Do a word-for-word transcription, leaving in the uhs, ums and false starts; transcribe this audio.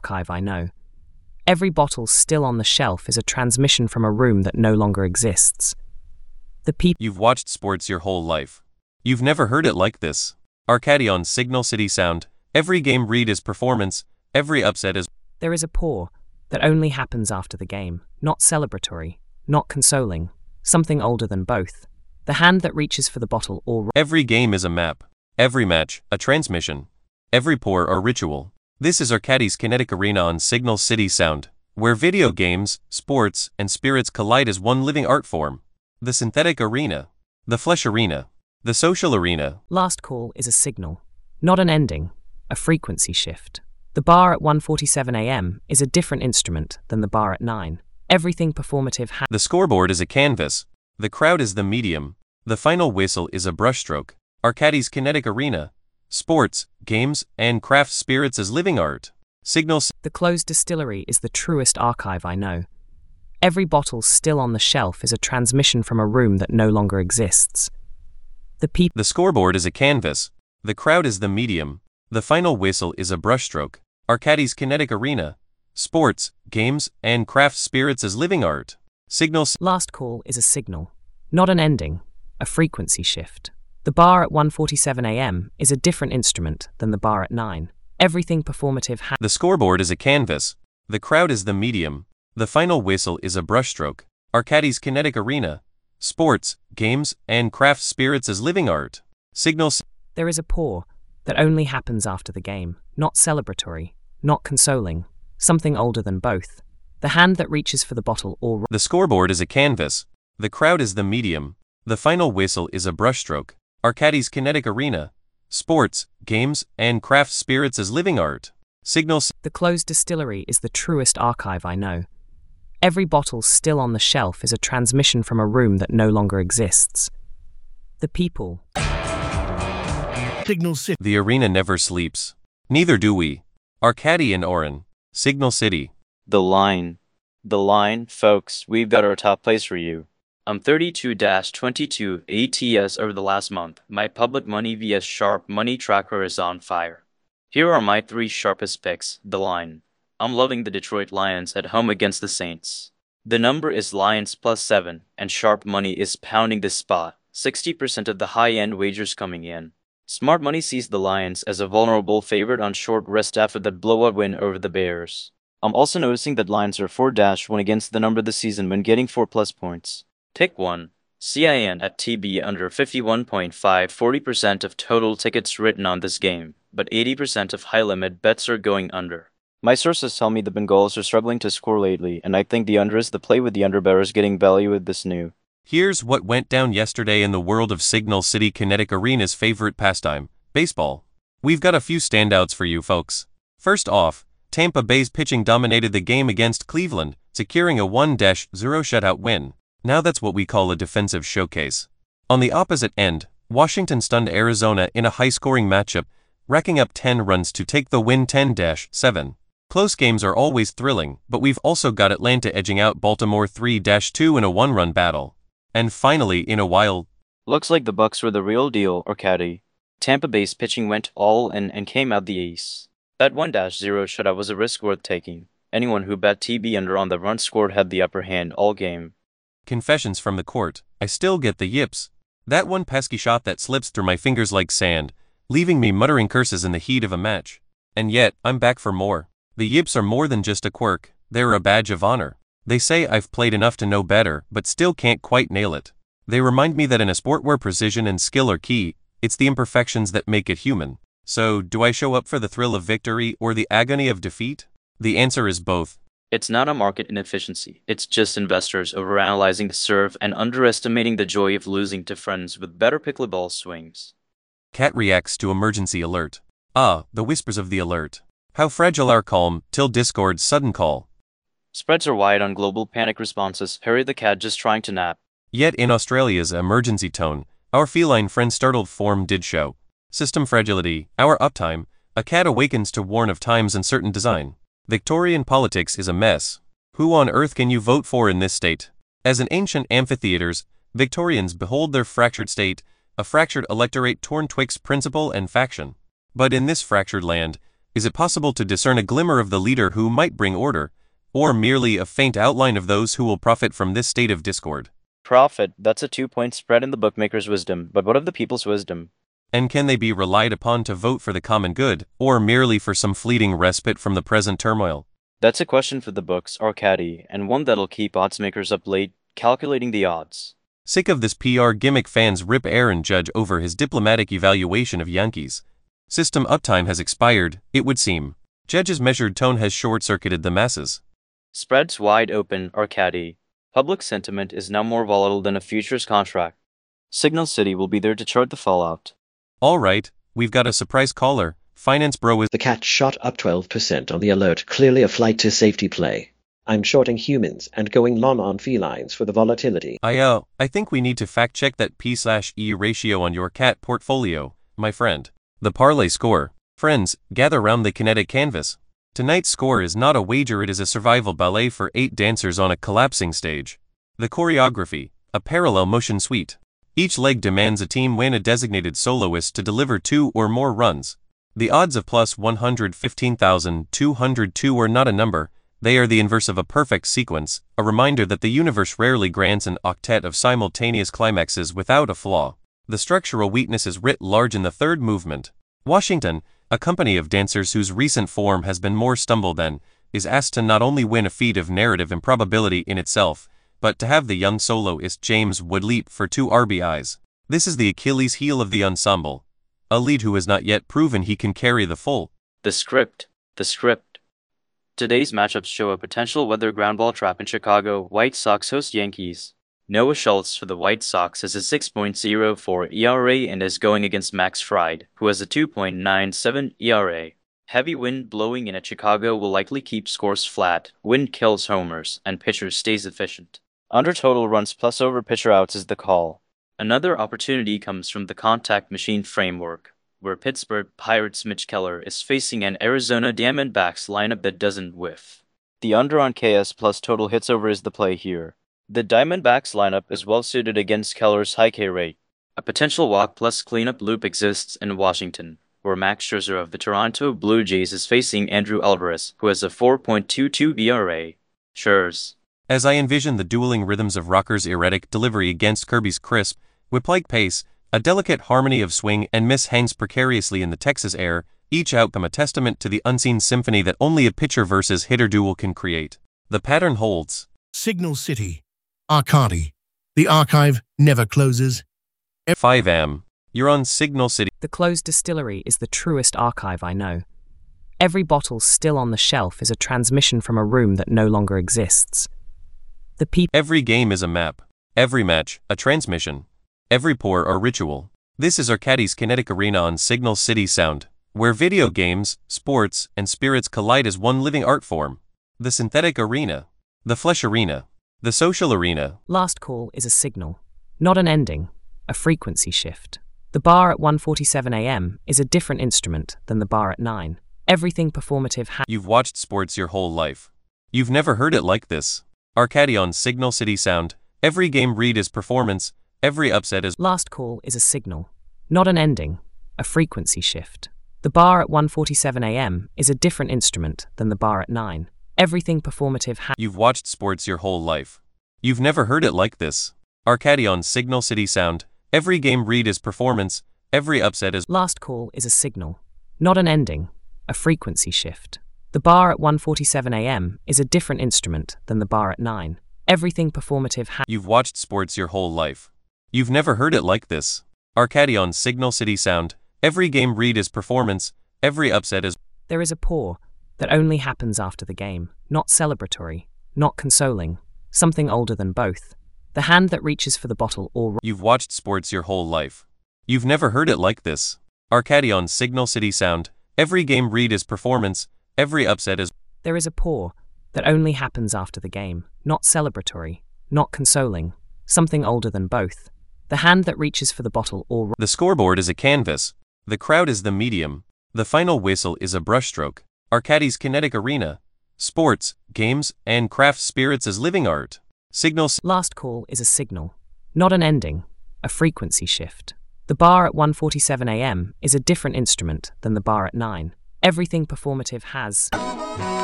archive I know. Every bottle still on the shelf is a transmission from a room that no longer exists. The people. You've watched sports your whole life. You've never heard it like this. Arcady on Signal City Sound. Every game read is performance, every upset is. There is a pour that only happens after the game, not celebratory, not consoling, something older than both. The hand that reaches for the bottle or. Every game is a map. Every match, a transmission. Every pour, a ritual. This is Arcady's Kinetic Arena on Signal City Sound, where video games, sports, and spirits collide as one living art form. The synthetic arena. The flesh arena. The social arena. Last call is a signal, not an ending, a frequency shift. The bar at one forty-seven a m is a different instrument than the bar at nine. Everything performative ha- The scoreboard is a canvas. The crowd is the medium. The final whistle is a brushstroke. Arcady's Kinetic Arena. Sports, games, and craft spirits as living art. Signal. The closed distillery is the truest archive I know. Every bottle still on the shelf is a transmission from a room that no longer exists. The people. The scoreboard is a canvas. The crowd is the medium. The final whistle is a brushstroke. Arcady's Kinetic Arena. Sports, games, and craft spirits as living art. Signal. Last call is a signal, not an ending, a frequency shift. The bar at one forty-seven a m is a different instrument than the bar at nine. Everything performative ha- The scoreboard is a canvas. The crowd is the medium. The final whistle is a brushstroke. Arcady's Kinetic Arena. Sports, games, and craft spirits as living art. Signal. There is a pour that only happens after the game, not celebratory, not consoling, something older than both. The hand that reaches for the bottle or. The scoreboard is a canvas. The crowd is the medium. The final whistle is a brushstroke. Arcady's Kinetic Arena. Sports, games, and craft spirits as living art. Signal. The closed distillery is the truest archive I know. Every bottle still on the shelf is a transmission from a room that no longer exists. The people. Signal City. The arena never sleeps. Neither do we. Arcady and Oren. Signal City. The line. The line, folks, we've got our top plays for you. I'm thirty-two twenty-two A T S over the last month. My public money via Sharp Money Tracker is on fire. Here are my three sharpest picks. The line. I'm loving the Detroit Lions at home against the Saints. The number is Lions plus seven, and Sharp Money is pounding this spot. sixty percent of the high-end wagers coming in. Smart Money sees the Lions as a vulnerable favorite on short rest after that blowout win over the Bears. I'm also noticing that Lions are four one against the number this season when getting four plus points. Tick one. C I N at T B under fifty-one point five, forty percent of total tickets written on this game, but eighty percent of high-limit bets are going under. My sources tell me the Bengals are struggling to score lately, and I think the under is the play with the underbearers getting value with this new. Here's what went down yesterday in the world of Signal City Kinetic Arena's favorite pastime, baseball. We've got a few standouts for you folks. First off, Tampa Bay's pitching dominated the game against Cleveland, securing a one zero shutout win. Now that's what we call a defensive showcase. On the opposite end, Washington stunned Arizona in a high-scoring matchup, racking up ten runs to take the win ten seven. Close games are always thrilling, but we've also got Atlanta edging out Baltimore three two in a one-run battle. And finally, in a while, looks like the Bucks were the real deal, Arcady. Tampa Bay's pitching went all in and came out the ace. That one zero shutout was a risk worth taking. Anyone who bet T B under on the run scored had the upper hand all game. Confessions from the court, I still get the yips. That one pesky shot that slips through my fingers like sand, leaving me muttering curses in the heat of a match. And yet, I'm back for more. The yips are more than just a quirk, they're a badge of honor. They say I've played enough to know better, but still can't quite nail it. They remind me that in a sport where precision and skill are key, it's the imperfections that make it human. So, do I show up for the thrill of victory or the agony of defeat? The answer is both. It's not a market inefficiency, it's just investors overanalyzing the serve and underestimating the joy of losing to friends with better pickleball swings. Cat reacts to emergency alert. Ah, the whispers of the alert. How fragile our calm, till Discord's sudden call. Spreads are wide on global panic responses, Harry the cat just trying to nap. Yet in Australia's emergency tone, our feline friend's startled form did show. System fragility, our uptime, a cat awakens to warn of time's uncertain design. Victorian politics is a mess. Who on earth can you vote for in this state? As in ancient amphitheaters, Victorians behold their fractured state, a fractured electorate torn twixt principle and faction. But in this fractured land, Is it possible to discern a glimmer of the leader who might bring order, or merely a faint outline of those who will profit from this state of discord? Profit, that's a two-point spread in the bookmaker's wisdom, but what of the people's wisdom? And can they be relied upon to vote for the common good, or merely for some fleeting respite from the present turmoil? That's a question for the books, or caddy, and one that'll keep odds makers up late, calculating the odds. Sick of this P R gimmick, fans rip Aaron Judge over his diplomatic evaluation of Yankees. System uptime has expired, it would seem. Judge's measured tone has short-circuited the masses. Spreads wide open, or caddy. Public sentiment is now more volatile than a futures contract. Signal City will be there to chart the fallout. All right, we've got a surprise caller. Finance Bro is... The cat shot up twelve percent on the alert, clearly a flight to safety play. I'm shorting humans and going long on felines for the volatility. I, uh, I think we need to fact-check that P slash E ratio on your cat portfolio, my friend. The parlay score. Friends, gather round the kinetic canvas. Tonight's score is not a wager, it is a survival ballet for eight dancers on a collapsing stage. The choreography, a parallel motion suite. Each leg demands a team win, a designated soloist to deliver two or more runs. The odds of plus one hundred fifteen thousand two hundred two are not a number, they are the inverse of a perfect sequence, a reminder that the universe rarely grants an octet of simultaneous climaxes without a flaw. The structural weakness is writ large in the third movement. Washington, a company of dancers whose recent form has been more stumble than, is asked to not only win a feat of narrative improbability in itself, but to have the young soloist James Wood leap for two R B Is. This is the Achilles heel of the ensemble. A lead who has not yet proven he can carry the full. The script. The script. Today's matchups show a potential weather ground ball trap in Chicago. White Sox host Yankees. Noah Schultz for the White Sox has a six point oh four E R A and is going against Max Fried, who has a two point nine seven E R A. Heavy wind blowing in at Chicago will likely keep scores flat, wind kills homers, and pitcher stays efficient. Under total runs plus over pitcher outs is the call. Another opportunity comes from the contact machine framework, where Pittsburgh Pirates' Mitch Keller is facing an Arizona Diamondbacks lineup that doesn't whiff. The under on K S plus total hits over is the play here. The Diamondbacks lineup is well suited against Keller's high K rate. A potential walk plus cleanup loop exists in Washington, where Max Scherzer of the Toronto Blue Jays is facing Andrew Alvarez, who has a four point two two E R A. Schurz. As I envision the dueling rhythms of Rocker's erratic delivery against Kirby's crisp, whip-like pace, a delicate harmony of swing and miss hangs precariously in the Texas air, each outcome a testament to the unseen symphony that only a pitcher versus hitter duel can create. The pattern holds. Signal City. Arcadi. The archive never closes. five A M. You're on Signal City. The closed distillery is the truest archive I know. Every bottle still on the shelf is a transmission from a room that no longer exists. The people. Every game is a map. Every match, a transmission. Every pour, a ritual. This is Arcadi's Kinetic Arena on Signal City Sound, where video games, sports, and spirits collide as one living art form. The synthetic arena. The flesh arena. The social arena. Last call is a signal, not an ending, a frequency shift. The bar at one forty-seven A M is a different instrument than the bar at nine. Everything performative ha- You've watched sports your whole life. You've never heard it like this. Arcadi on Signal City Sound. Every game read is performance, every upset is... Last call is a signal, not an ending, a frequency shift. The bar at one forty-seven A M is a different instrument than the bar at nine. Everything performative ha- You've watched sports your whole life. You've never heard it like this. Arcadi on Signal City Sound. Every game read is performance, every upset is... Last call is a signal, not an ending, a frequency shift. The bar at one forty-seven A M is a different instrument than the bar at nine. Everything performative ha- You've watched sports your whole life. You've never heard it like this. Arcadi on Signal City Sound. Every game read is performance, every upset is... There is a pour that only happens after the game, not celebratory, not consoling, something older than both. The hand that reaches for the bottle or... You've watched sports your whole life. You've never heard it like this. Arcadi on Signal City Sound. Every game read is performance, every upset is... There is a pour that only happens after the game, not celebratory, not consoling, something older than both. The hand that reaches for the bottle or... The scoreboard is a canvas. The crowd is the medium. The final whistle is a brushstroke. Arcadi's Kinetic Arena. Sports, games, and craft spirits as living art. Signal... Last call is a signal, not an ending, a frequency shift. The bar at one forty-seven A M is a different instrument than the bar at nine. Everything performative has